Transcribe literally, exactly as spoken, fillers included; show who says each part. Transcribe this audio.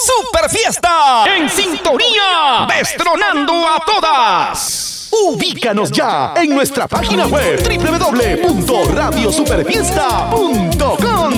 Speaker 1: Super Fiesta. En sintonía, destronando a todas.
Speaker 2: Ubícanos ya en nuestra página web doble u doble u doble u punto radio superfiesta punto com.